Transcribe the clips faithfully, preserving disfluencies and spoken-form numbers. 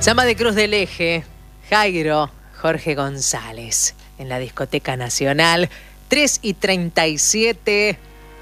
Samba de Cruz del Eje, Jairo, Jorge González, en la Discoteca Nacional, tres y treinta y siete.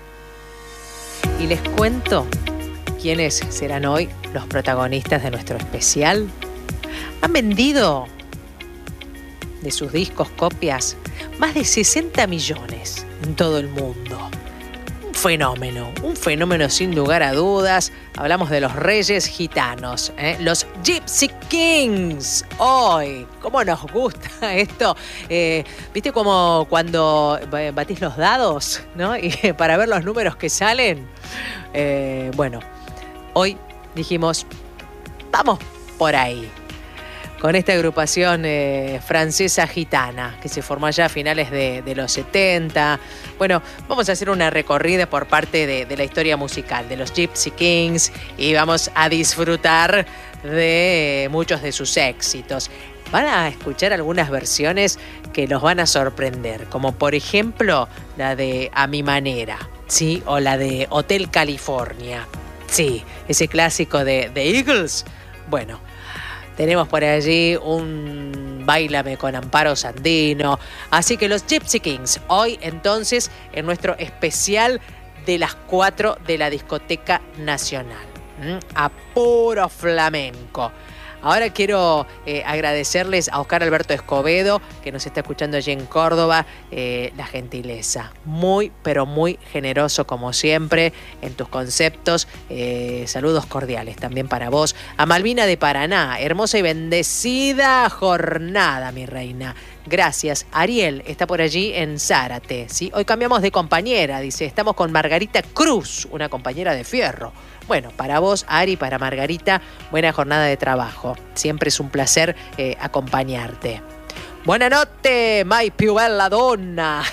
Y les cuento quiénes serán hoy los protagonistas de nuestro especial. Han vendido de sus discos copias más de sesenta millones en todo el mundo. Un fenómeno, un fenómeno sin lugar a dudas. Hablamos de los Reyes Gitanos, ¿eh? Los Gypsy Kings. Hoy, ¿cómo nos gusta esto? Eh, ¿Viste como cuando batís los dados, ¿no? Y para ver los números que salen. Eh, bueno, hoy dijimos, vamos por ahí. Con esta agrupación eh, francesa gitana que se formó allá a finales de, de los setenta. Bueno, vamos a hacer una recorrida por parte de, de la historia musical de los Gypsy Kings y vamos a disfrutar de muchos de sus éxitos. Van a escuchar algunas versiones que los van a sorprender, como por ejemplo la de A Mi Manera, ¿sí? O la de Hotel California, sí, ese clásico de, de Eagles. Bueno, tenemos por allí un Báilame con Amparo Sandino. Así que los Gypsy Kings, hoy entonces en nuestro especial de las cuatro de la Discoteca Nacional. ¿Mm? A puro flamenco. Ahora quiero eh, agradecerles a Oscar Alberto Escobedo, que nos está escuchando allí en Córdoba, eh, la gentileza. Muy, pero muy generoso como siempre en tus conceptos. Eh, saludos cordiales también para vos. A Malvina de Paraná, hermosa y bendecida jornada, mi reina. Gracias. Ariel está por allí en Zárate, ¿sí? Hoy cambiamos de compañera, dice. Estamos con Margarita Cruz, una compañera de fierro. Bueno, para vos, Ari, para Margarita, buena jornada de trabajo. Siempre es un placer eh, acompañarte. Buenas noches, mai più bella donna.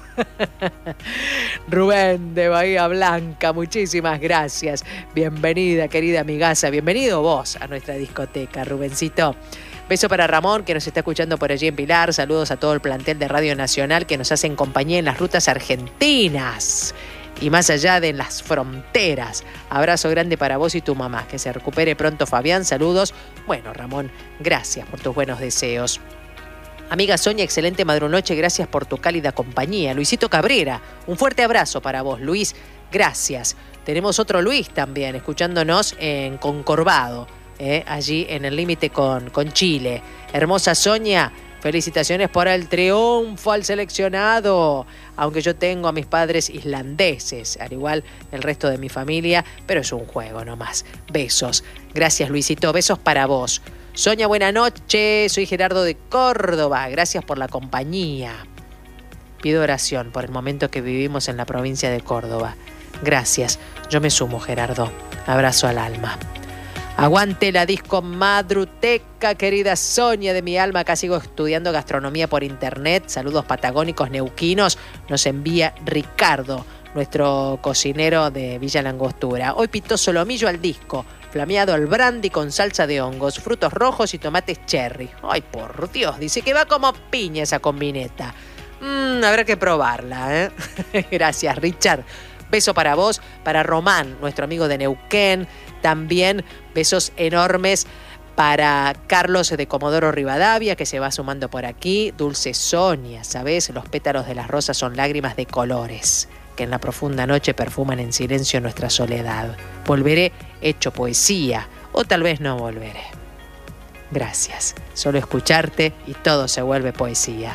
Rubén de Bahía Blanca, muchísimas gracias. Bienvenida, querida amigaza. Bienvenido vos a nuestra discoteca, Rubencito. Beso para Ramón, que nos está escuchando por allí en Pilar. Saludos a todo el plantel de Radio Nacional que nos hacen compañía en las rutas argentinas y más allá de las fronteras. Abrazo grande para vos y tu mamá. Que se recupere pronto, Fabián. Saludos. Bueno, Ramón, gracias por tus buenos deseos. Amiga Sonia, excelente madrunoche. Gracias por tu cálida compañía. Luisito Cabrera, un fuerte abrazo para vos, Luis. Gracias. Tenemos otro Luis también, escuchándonos en Concorvado, eh, allí en el límite con, con Chile. Hermosa Sonia, felicitaciones por el triunfo al seleccionado. Aunque yo tengo a mis padres islandeses, al igual el resto de mi familia, pero es un juego nomás. Besos. Gracias, Luisito. Besos para vos. Sonia, buena noche. Soy Gerardo de Córdoba. Gracias por la compañía. Pido oración por el momento que vivimos en la provincia de Córdoba. Gracias. Yo me sumo, Gerardo. Abrazo al alma. Aguante la disco Madruteca, querida Sonia de mi alma. Acá sigo estudiando gastronomía por internet. Saludos patagónicos neuquinos. Nos envía Ricardo, nuestro cocinero de Villa Langostura. Hoy pitó solomillo al disco, flameado al brandy con salsa de hongos, frutos rojos y tomates cherry. Ay, por Dios, dice que va como piña esa combineta. Mm, habrá que probarla, ¿eh? Gracias, Richard. Beso para vos, para Román, nuestro amigo de Neuquén. También besos enormes para Carlos de Comodoro Rivadavia, que se va sumando por aquí. Dulce Sonia, ¿sabes? Los pétalos de las rosas son lágrimas de colores que en la profunda noche perfuman en silencio nuestra soledad. Volveré hecho poesía, o tal vez no volveré. Gracias. Solo escucharte y todo se vuelve poesía.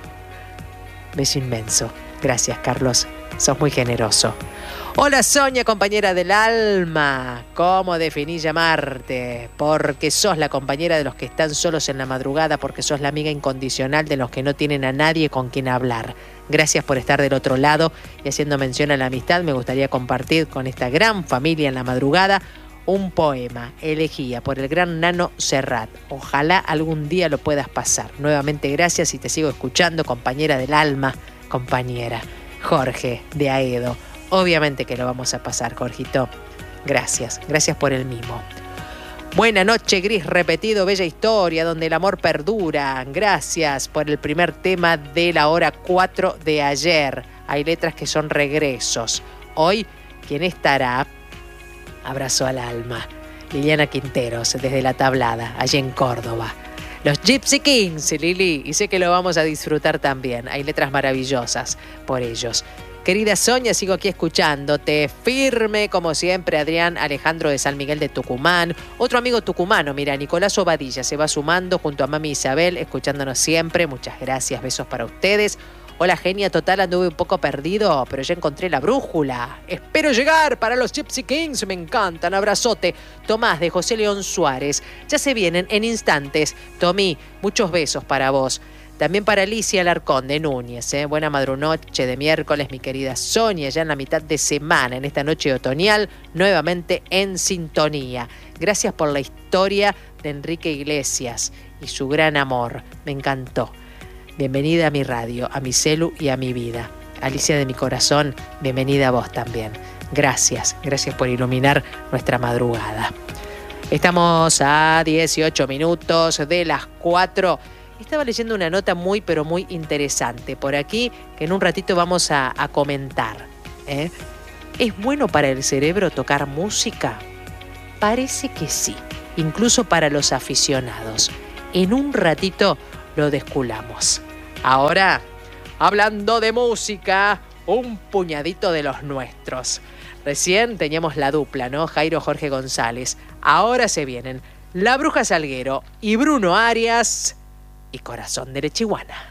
Beso inmenso. Gracias, Carlos. Sos muy generoso. Hola, Sonia, compañera del alma. ¿Cómo definí llamarte? Porque sos la compañera de los que están solos en la madrugada, porque sos la amiga incondicional de los que no tienen a nadie con quien hablar. Gracias por estar del otro lado y haciendo mención a la amistad. Me gustaría compartir con esta gran familia en la madrugada un poema, Elegía, por el gran Nano Serrat. Ojalá algún día lo puedas pasar. Nuevamente gracias y te sigo escuchando, compañera del alma, compañera. Jorge de Aedo. Obviamente que lo vamos a pasar, Jorgito. Gracias, gracias por el mimo. Buena noche, gris repetido, bella historia, donde el amor perdura. Gracias por el primer tema de la hora cuatro de ayer. Hay letras que son regresos. Hoy, ¿quién estará? Abrazo al alma. Liliana Quinteros, desde La Tablada, allí en Córdoba. Los Gypsy Kings, Lili, y sé que lo vamos a disfrutar también. Hay letras maravillosas por ellos. Querida Sonia, sigo aquí escuchándote. Firme, como siempre, Adrián Alejandro de San Miguel de Tucumán. Otro amigo tucumano, mira, Nicolás Obadilla, se va sumando junto a mami Isabel, escuchándonos siempre. Muchas gracias, besos para ustedes. Hola, genia total, anduve un poco perdido, pero ya encontré la brújula. Espero llegar para los Gypsy Kings, me encantan. Abrazote. Tomás, de José León Suárez. Ya se vienen en instantes. Tomí, muchos besos para vos. También para Alicia Alarcón de Núñez. ¿eh? Buena madrunoche de miércoles, mi querida Sonia, ya en la mitad de semana, en esta noche otoñal, nuevamente en sintonía. Gracias por la historia de Enrique Iglesias y su gran amor. Me encantó. Bienvenida a mi radio, a mi celu y a mi vida. Alicia de mi corazón, bienvenida a vos también. Gracias, gracias por iluminar nuestra madrugada. Estamos a dieciocho minutos de las cuatro. Estaba leyendo una nota muy, pero muy interesante por aquí, que en un ratito vamos a, a comentar. ¿eh? ¿Es bueno para el cerebro tocar música? Parece que sí, incluso para los aficionados. En un ratito lo desculamos. Ahora, hablando de música, un puñadito de los nuestros. Recién teníamos la dupla, ¿no? Jairo Jorge González. Ahora se vienen La Bruja Salguero y Bruno Arias y Corazón de Lechiguana.